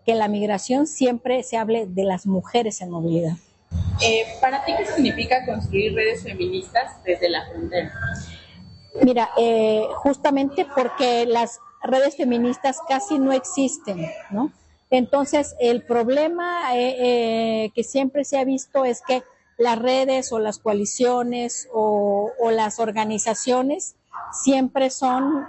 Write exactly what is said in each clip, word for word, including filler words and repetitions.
que en la migración siempre se hable de las mujeres en movilidad. Eh, ¿Para ti qué significa construir redes feministas desde la frontera? Mira, eh, justamente porque las redes feministas casi no existen, ¿no? Entonces, el problema eh, eh, que siempre se ha visto es que las redes o las coaliciones o, o las organizaciones siempre son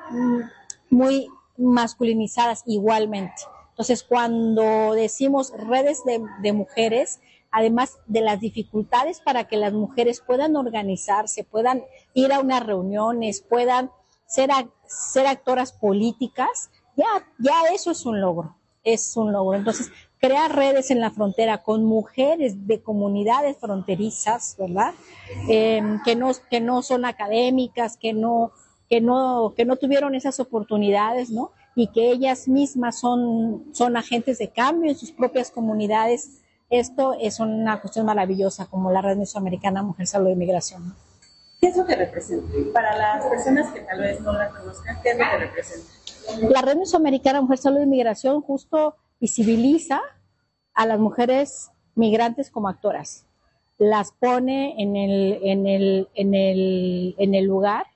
muy masculinizadas igualmente. Entonces, cuando decimos redes de, de mujeres, además de las dificultades para que las mujeres puedan organizarse, puedan ir a unas reuniones, puedan ser, ser actoras políticas, ya, ya eso es un logro, es un logro. Entonces, crear redes en la frontera con mujeres de comunidades fronterizas, ¿verdad? Eh, que no, que no son académicas, que no, que no, que no tuvieron esas oportunidades, ¿no? Y que ellas mismas son, son agentes de cambio en sus propias comunidades. Esto es una cuestión maravillosa, como la Red Mesoamericana Mujer, Salud y Migración. ¿Qué es lo que representa? Para las personas que tal vez no la conozcan, ¿qué es lo que representa? La Red Mesoamericana Mujer, Salud y Migración justo visibiliza a las mujeres migrantes como actoras. Las pone en el, en el, en el, en el lugar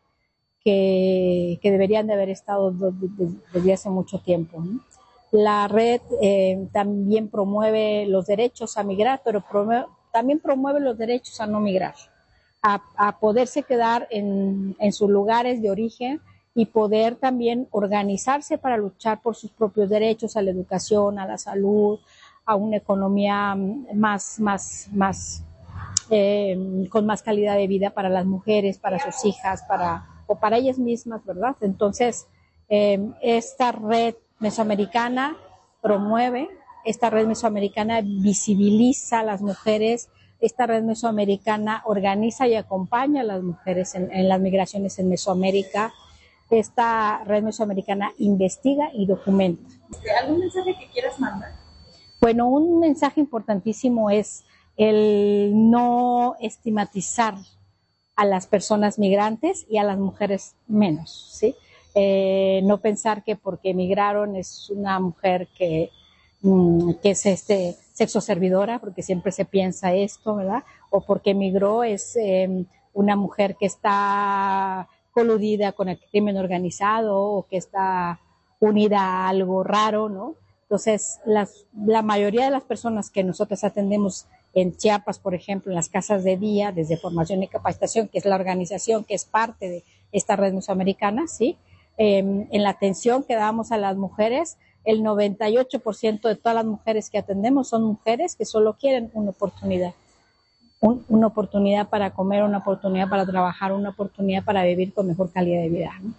que, que deberían de haber estado desde hace mucho tiempo, ¿no? La red eh, también promueve los derechos a migrar, pero promueve, también promueve los derechos a no migrar, a, a poderse quedar en, en sus lugares de origen y poder también organizarse para luchar por sus propios derechos a la educación, a la salud, a una economía más, más, más eh, con más calidad de vida para las mujeres, para sus hijas, para, o para ellas mismas, ¿verdad? Entonces, eh, esta red mesoamericana promueve, esta red mesoamericana visibiliza a las mujeres, esta red mesoamericana organiza y acompaña a las mujeres en, en las migraciones en Mesoamérica, esta red mesoamericana investiga y documenta. ¿Algún mensaje que quieras mandar? Bueno, un mensaje importantísimo es el no estigmatizar a las personas migrantes y a las mujeres menos, ¿sí? Eh, no pensar que porque emigraron es una mujer que, mm, que es este sexo servidora, porque siempre se piensa esto, ¿verdad? O porque emigró es eh, una mujer que está coludida con el crimen organizado o que está unida a algo raro, ¿no? Entonces, las, la mayoría de las personas que nosotros atendemos en Chiapas, por ejemplo, en las casas de día, desde formación y capacitación, que es la organización que es parte de esta red mesoamericana, ¿sí? Eh, en la atención que damos a las mujeres, el noventa y ocho por ciento de todas las mujeres que atendemos son mujeres que solo quieren una oportunidad. Un, una oportunidad para comer, una oportunidad para trabajar, una oportunidad para vivir con mejor calidad de vida, ¿no?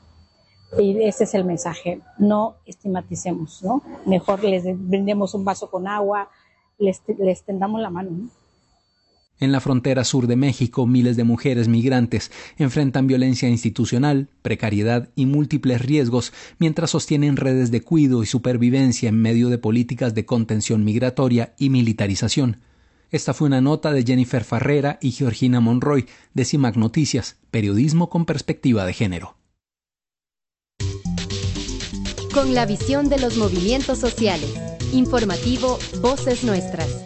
Y ese es el mensaje, no estigmaticemos, ¿no? Mejor les brindemos un vaso con agua, les, les tendamos la mano, ¿no? En la frontera sur de México, miles de mujeres migrantes enfrentan violencia institucional, precariedad y múltiples riesgos mientras sostienen redes de cuidado y supervivencia en medio de políticas de contención migratoria y militarización. Esta fue una nota de Jennifer Farrera y Georgina Monroy de CIMAC Noticias, periodismo con perspectiva de género. Con la visión de los movimientos sociales. Informativo Voces Nuestras.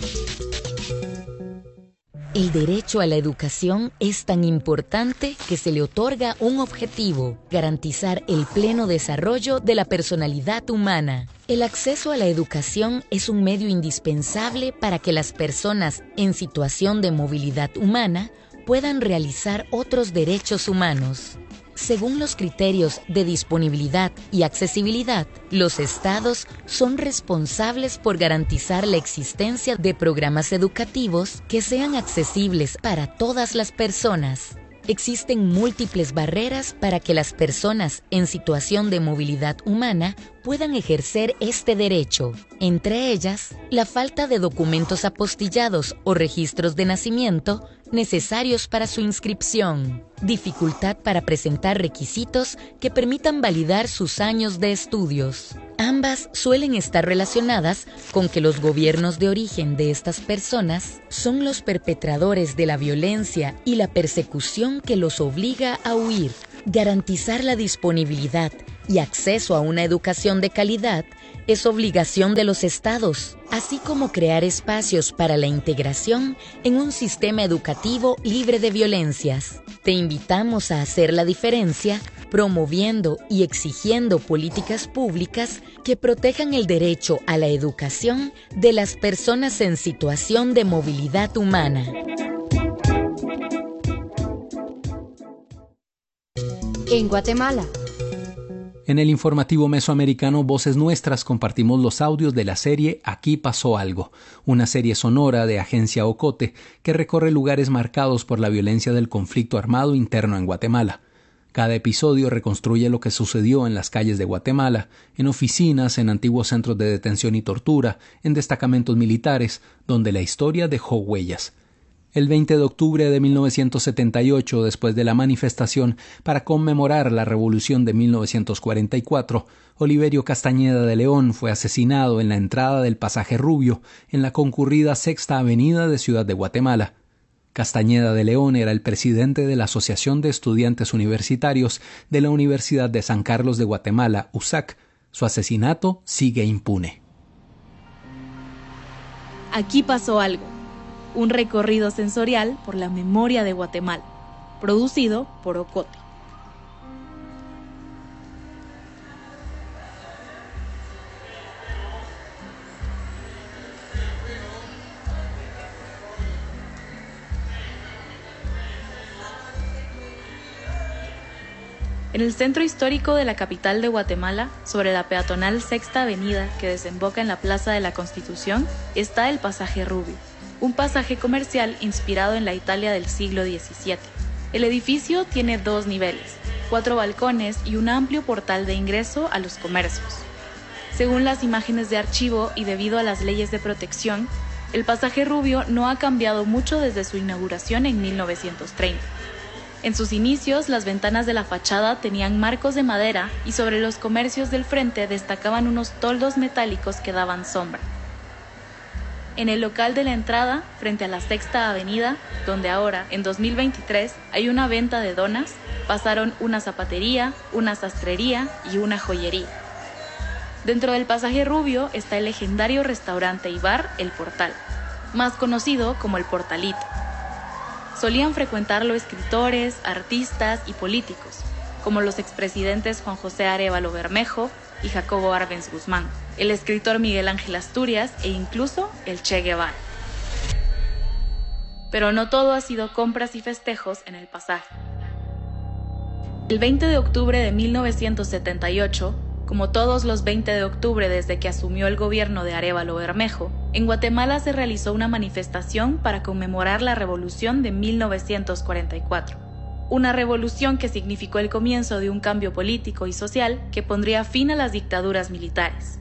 El derecho a la educación es tan importante que se le otorga un objetivo: garantizar el pleno desarrollo de la personalidad humana. El acceso a la educación es un medio indispensable para que las personas en situación de movilidad humana puedan realizar otros derechos humanos. Según los criterios de disponibilidad y accesibilidad, los estados son responsables por garantizar la existencia de programas educativos que sean accesibles para todas las personas. Existen múltiples barreras para que las personas en situación de movilidad humana puedan ejercer este derecho. Entre ellas, la falta de documentos apostillados o registros de nacimiento necesarios para su inscripción, dificultad para presentar requisitos que permitan validar sus años de estudios. Ambas suelen estar relacionadas con que los gobiernos de origen de estas personas son los perpetradores de la violencia y la persecución que los obliga a huir. Garantizar la disponibilidad y acceso a una educación de calidad es obligación de los estados, así como crear espacios para la integración en un sistema educativo libre de violencias. Te invitamos a hacer la diferencia promoviendo y exigiendo políticas públicas que protejan el derecho a la educación de las personas en situación de movilidad humana. En Guatemala. En el informativo mesoamericano Voces Nuestras compartimos los audios de la serie Aquí pasó algo, una serie sonora de Agencia Ocote que recorre lugares marcados por la violencia del conflicto armado interno en Guatemala. Cada episodio reconstruye lo que sucedió en las calles de Guatemala, en oficinas, en antiguos centros de detención y tortura, en destacamentos militares, donde la historia dejó huellas. El veinte de octubre de mil novecientos setenta y ocho, después de la manifestación para conmemorar la Revolución de mil novecientos cuarenta y cuatro, Oliverio Castañeda de León fue asesinado en la entrada del Pasaje Rubio, en la concurrida Sexta Avenida de Ciudad de Guatemala. Castañeda de León era el presidente de la Asociación de Estudiantes Universitarios de la Universidad de San Carlos de Guatemala, U S A C. Su asesinato sigue impune. Aquí pasó algo. Un recorrido sensorial por la memoria de Guatemala, producido por Ocote. En el centro histórico de la capital de Guatemala, sobre la peatonal Sexta Avenida que desemboca en la Plaza de la Constitución, está el Pasaje Rubio, un pasaje comercial inspirado en la Italia del siglo diecisiete. El edificio tiene dos niveles, cuatro balcones y un amplio portal de ingreso a los comercios. Según las imágenes de archivo y debido a las leyes de protección, el Pasaje Rubio no ha cambiado mucho desde su inauguración en mil novecientos treinta. En sus inicios, las ventanas de la fachada tenían marcos de madera y sobre los comercios del frente destacaban unos toldos metálicos que daban sombra. En el local de la entrada, frente a la Sexta Avenida, donde ahora, en dos mil veintitrés, hay una venta de donas, pasaron una zapatería, una sastrería y una joyería. Dentro del Pasaje Rubio está el legendario restaurante y bar El Portal, más conocido como El Portalito. Solían frecuentarlo escritores, artistas y políticos, como los expresidentes Juan José Arévalo Bermejo y Jacobo Arbenz Guzmán, el escritor Miguel Ángel Asturias e incluso el Che Guevara. Pero no todo ha sido compras y festejos en el pasaje. El veinte de octubre de mil novecientos setenta y ocho, como todos los veinte de octubre desde que asumió el gobierno de Arévalo Bermejo, en Guatemala se realizó una manifestación para conmemorar la Revolución de mil novecientos cuarenta y cuatro. Una revolución que significó el comienzo de un cambio político y social que pondría fin a las dictaduras militares.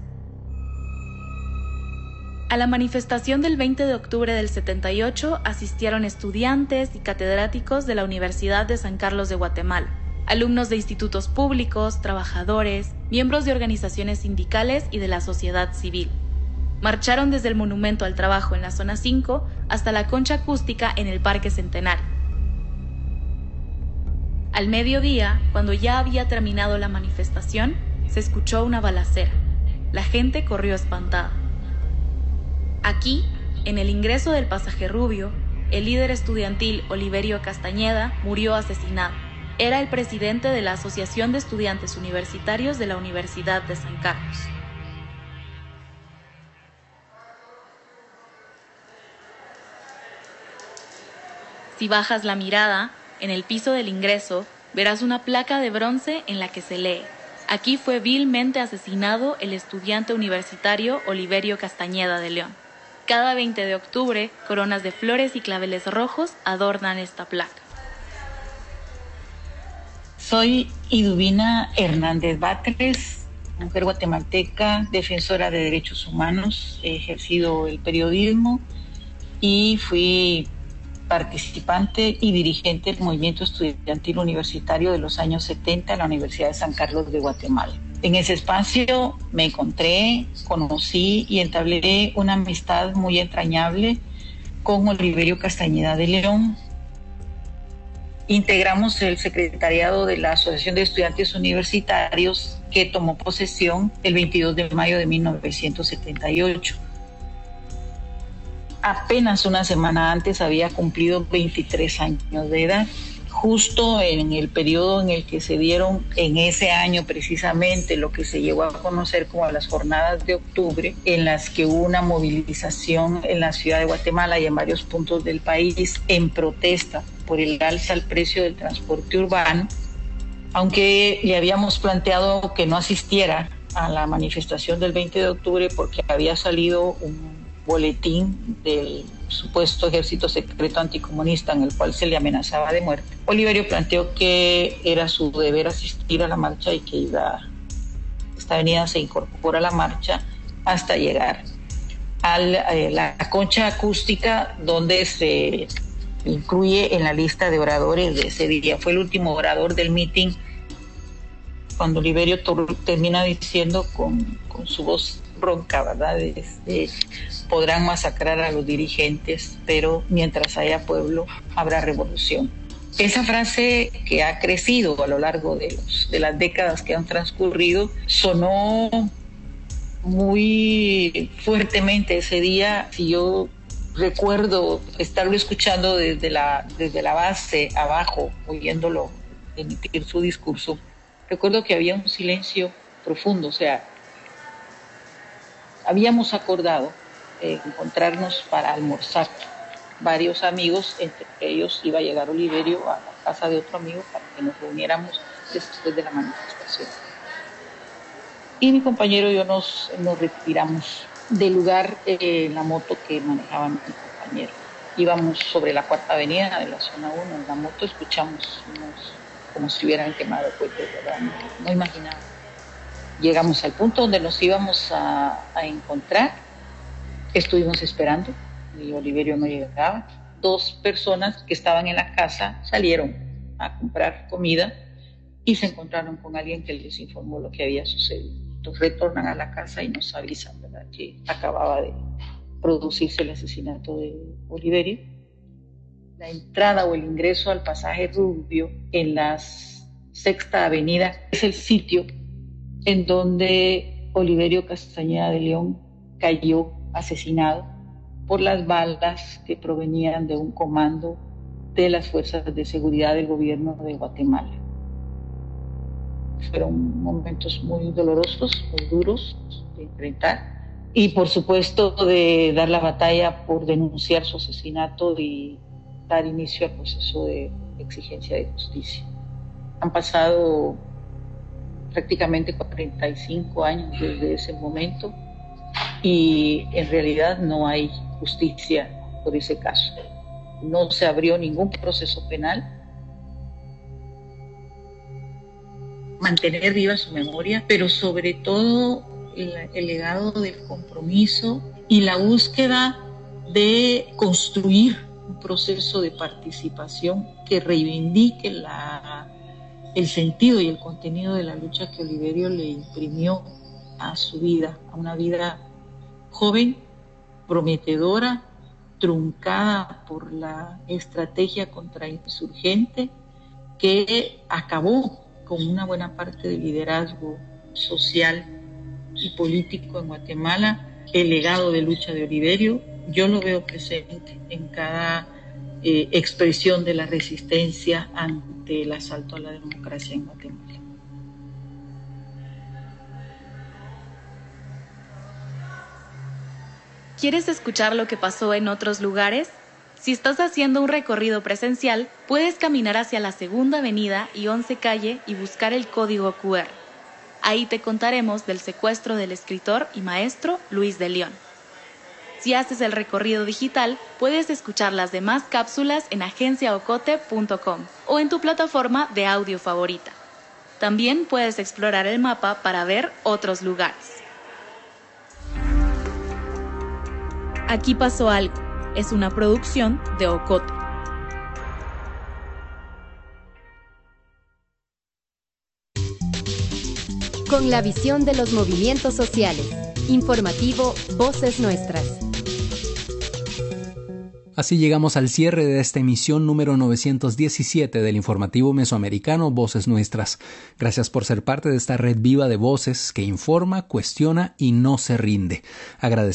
A la manifestación del veinte de octubre del setenta y ocho asistieron estudiantes y catedráticos de la Universidad de San Carlos de Guatemala, alumnos de institutos públicos, trabajadores, miembros de organizaciones sindicales y de la sociedad civil. Marcharon desde el Monumento al Trabajo en la Zona cinco hasta la Concha Acústica en el Parque Centenario. Al mediodía, cuando ya había terminado la manifestación, se escuchó una balacera. La gente corrió espantada. Aquí, en el ingreso del Pasaje Rubio, el líder estudiantil Oliverio Castañeda murió asesinado. Era el presidente de la Asociación de Estudiantes Universitarios de la Universidad de San Carlos. Si bajas la mirada, en el piso del ingreso, verás una placa de bronce en la que se lee: aquí fue vilmente asesinado el estudiante universitario Oliverio Castañeda de León. Cada veinte de octubre, coronas de flores y claveles rojos adornan esta placa. Soy Iduvina Hernández Batres, mujer guatemalteca, defensora de derechos humanos. He ejercido el periodismo y fui participante y dirigente del movimiento estudiantil universitario de los años setenta en la Universidad de San Carlos de Guatemala. En ese espacio me encontré, conocí y entablé una amistad muy entrañable con Oliverio Castañeda de León. Integramos el secretariado de la Asociación de Estudiantes Universitarios, que tomó posesión el veintidós de mayo de mil novecientos setenta y ocho. Apenas una semana antes había cumplido veintitrés años de edad, justo en el periodo en el que se dieron en ese año precisamente lo que se llegó a conocer como las jornadas de octubre, en las que hubo una movilización en la ciudad de Guatemala y en varios puntos del país en protesta por el alza al precio del transporte urbano. Aunque le habíamos planteado que no asistiera a la manifestación del veinte de octubre porque había salido un boletín del supuesto ejército secreto anticomunista en el cual se le amenazaba de muerte, Oliverio planteó que era su deber asistir a la marcha y que iba, esta avenida se incorpora a la marcha hasta llegar a la, eh, la concha acústica, donde se incluye en la lista de oradores de ese día. Fue el último orador del mitin, cuando Oliverio termina diciendo con, con su voz ronca, ¿verdad? Este, podrán masacrar a los dirigentes, pero mientras haya pueblo habrá revolución. Esa frase, que ha crecido a lo largo de, los, de las décadas que han transcurrido, sonó muy fuertemente ese día. Si yo recuerdo estarlo escuchando desde la, desde la base abajo, oyéndolo emitir su discurso, recuerdo que había un silencio profundo. O sea, habíamos acordado eh, encontrarnos para almorzar varios amigos, entre ellos iba a llegar Oliverio a la casa de otro amigo para que nos reuniéramos después de la manifestación. Y mi compañero y yo nos, nos retiramos del lugar eh, en la moto que manejaba mi compañero. Íbamos sobre la Cuarta Avenida de la Zona uno, en la moto escuchamos unos, como si hubieran quemado cohetes, ¿verdad? No, no imaginaba. Llegamos al punto donde nos íbamos a, a encontrar, estuvimos esperando y Oliverio no llegaba. Dos personas que estaban en la casa salieron a comprar comida y se encontraron con alguien que les informó lo que había sucedido. Entonces retornan a la casa y nos avisan, ¿verdad?, que acababa de producirse el asesinato de Oliverio. La entrada o el ingreso al pasaje Rubio en la Sexta Avenida es el sitio en donde Oliverio Castañeda de León cayó asesinado por las balas que provenían de un comando de las fuerzas de seguridad del gobierno de Guatemala. Fueron momentos muy dolorosos, muy duros de enfrentar y por supuesto de dar la batalla por denunciar su asesinato y dar inicio al proceso de exigencia de justicia. Han pasado prácticamente cuarenta y cinco años desde ese momento y en realidad no hay justicia por ese caso. No se abrió ningún proceso penal. Mantener viva su memoria, pero sobre todo el, el legado del compromiso y la búsqueda de construir un proceso de participación que reivindique la el sentido y el contenido de la lucha que Oliverio le imprimió a su vida, a una vida joven, prometedora, truncada por la estrategia contrainsurgente que acabó con una buena parte del liderazgo social y político en Guatemala. El legado de lucha de Oliverio, yo lo veo presente en cada Eh, expresión de la resistencia ante el asalto a la democracia en Guatemala. ¿Quieres escuchar lo que pasó en otros lugares? Si estás haciendo un recorrido presencial, puedes caminar hacia la Segunda Avenida y once Calle y buscar el código cu erre. Ahí te contaremos del secuestro del escritor y maestro Luis de León. Si haces el recorrido digital, puedes escuchar las demás cápsulas en agencia ocote punto com o en tu plataforma de audio favorita. También puedes explorar el mapa para ver otros lugares. Aquí pasó algo. Es una producción de Ocote. Con la visión de los movimientos sociales. Informativo Voces Nuestras. Así llegamos al cierre de esta emisión número novecientos diecisiete del informativo mesoamericano Voces Nuestras. Gracias por ser parte de esta red viva de voces que informa, cuestiona y no se rinde. Agradecemos